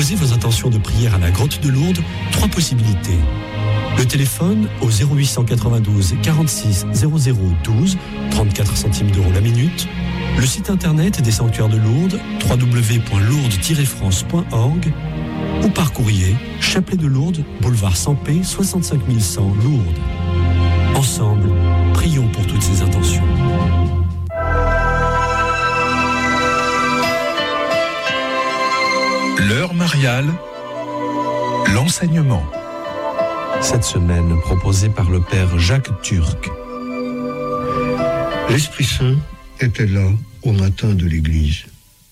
Déposez vos intentions de prière à la grotte de Lourdes, 3 possibilités. Le téléphone au 0892 46 00 12, 34 centimes d'euros la minute. Le site internet des sanctuaires de Lourdes, www.lourdes-france.org, ou par courrier, Chapelet de Lourdes, boulevard Sampé, 65 100 Lourdes. Ensemble, prions pour toutes ces intentions. L'heure mariale, l'enseignement. Cette semaine, proposée par le père Jacques Turc. L'Esprit Saint était là au matin de l'Église.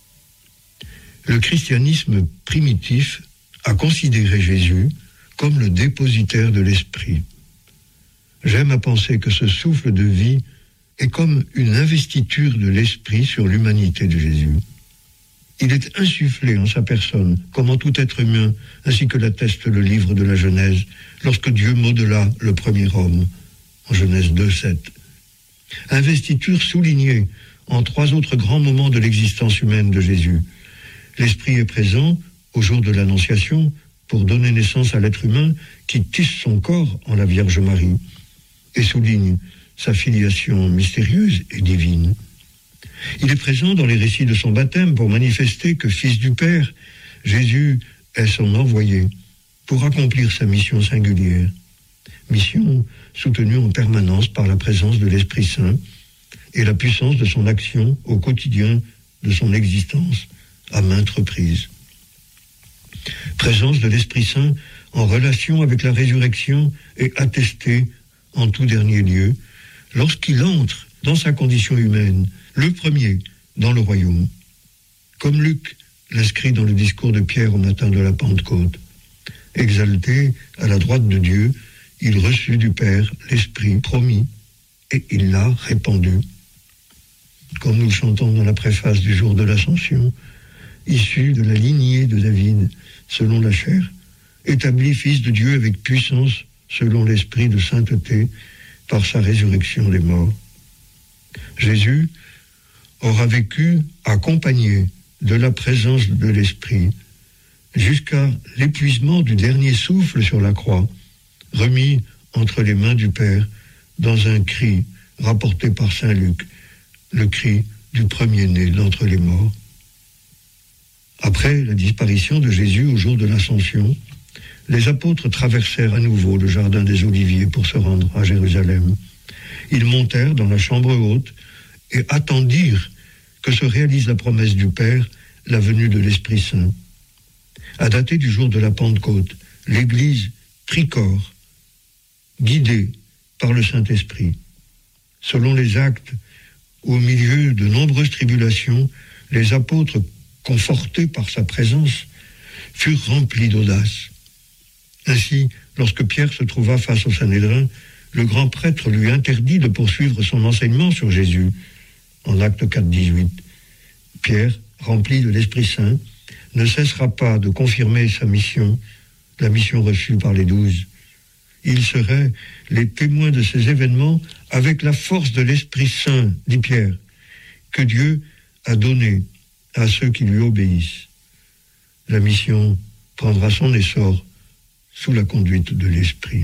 Le christianisme primitif a considéré Jésus comme le dépositaire de l'Esprit. J'aime à penser que ce souffle de vie est comme une investiture de l'Esprit sur l'humanité de Jésus. Il est insufflé en sa personne, comme en tout être humain, ainsi que l'atteste le livre de la Genèse, lorsque Dieu modela le premier homme, en Genèse 2:7. Investiture soulignée en 3 autres grands moments de l'existence humaine de Jésus. L'Esprit est présent au jour de l'Annonciation pour donner naissance à l'être humain qui tisse son corps en la Vierge Marie et souligne sa filiation mystérieuse et divine. Il est présent dans les récits de son baptême pour manifester que, fils du Père, Jésus est son envoyé pour accomplir sa mission singulière. Mission soutenue en permanence par la présence de l'Esprit Saint et la puissance de son action au quotidien de son existence à maintes reprises. Présence de l'Esprit Saint en relation avec la résurrection est attestée en tout dernier lieu lorsqu'il entre dans sa condition humaine, le premier dans le royaume. Comme Luc l'inscrit dans le discours de Pierre au matin de la Pentecôte. Exalté à la droite de Dieu, il reçut du Père l'Esprit promis et il l'a répandu. Comme nous le chantons dans la préface du jour de l'Ascension, issu de la lignée de David, selon la chair, établi fils de Dieu avec puissance, selon l'esprit de sainteté, par sa résurrection des morts. Jésus aura vécu accompagné de la présence de l'Esprit jusqu'à l'épuisement du dernier souffle sur la croix, remis entre les mains du Père dans un cri rapporté par saint Luc, le cri du premier-né d'entre les morts. Après la disparition de Jésus au jour de l'Ascension, les apôtres traversèrent à nouveau le jardin des Oliviers pour se rendre à Jérusalem. Ils montèrent dans la chambre haute et attendirent que se réalise la promesse du Père, la venue de l'Esprit Saint. À dater du jour de la Pentecôte, l'Église prit corps, guidée par le Saint-Esprit. Selon les Actes, au milieu de nombreuses tribulations, les apôtres, confortés par sa présence, furent remplis d'audace. Ainsi, lorsque Pierre se trouva face au Sanhédrin, le grand prêtre lui interdit de poursuivre son enseignement sur Jésus. En Acte 4:18, Pierre, rempli de l'Esprit Saint, ne cessera pas de confirmer sa mission, la mission reçue par les 12. Ils seraient les témoins de ces événements avec la force de l'Esprit Saint, dit Pierre, que Dieu a donné à ceux qui lui obéissent. La mission prendra son essor sous la conduite de l'Esprit.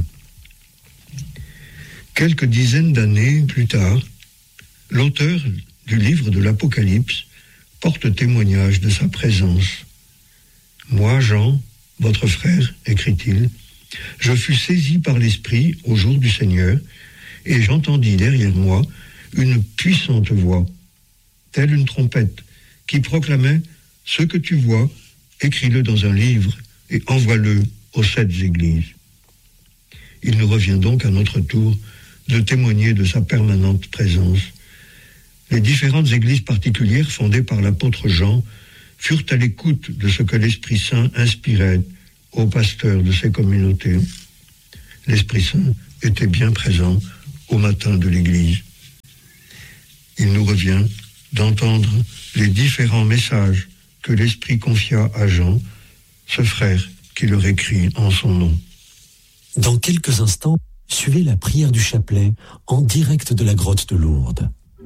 Quelques dizaines d'années plus tard, l'auteur du livre de l'Apocalypse porte témoignage de sa présence. « Moi, Jean, votre frère, écrit-il, je fus saisi par l'Esprit au jour du Seigneur, et j'entendis derrière moi une puissante voix, telle une trompette, qui proclamait « Ce que tu vois, écris-le dans un livre et envoie-le aux 7 églises. » Il nous revient donc à notre tour de témoigner de sa permanente présence. Les différentes églises particulières fondées par l'apôtre Jean furent à l'écoute de ce que l'Esprit Saint inspirait aux pasteurs de ces communautés. L'Esprit Saint était bien présent au matin de l'Église. Il nous revient d'entendre les différents messages que l'Esprit confia à Jean, ce frère qui leur écrit en son nom. Dans quelques instants, suivez la prière du chapelet en direct de la grotte de Lourdes.